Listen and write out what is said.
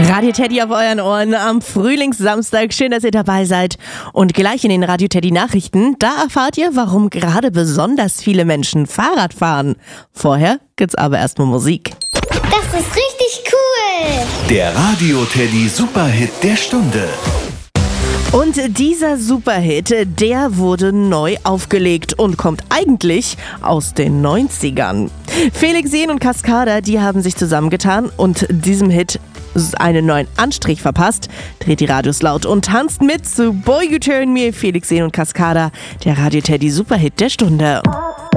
Radio Teddy auf euren Ohren am Frühlingssamstag. Schön, dass ihr dabei seid. Und gleich in den Radio Teddy Nachrichten, da erfahrt ihr, warum gerade besonders viele Menschen Fahrrad fahren. Vorher gibt's aber erstmal Musik. Das ist richtig cool. Der Radio Teddy Superhit der Stunde. Und dieser Superhit, der wurde neu aufgelegt und kommt eigentlich aus den 90ern. Felix Jähn und Cascada, die haben sich zusammengetan und diesem Hit einen neuen Anstrich verpasst. Dreht die Radios laut und tanzt mit zu Boy You Turn Me. Felix Jähn und Cascada, der Radio Teddy Superhit der Stunde.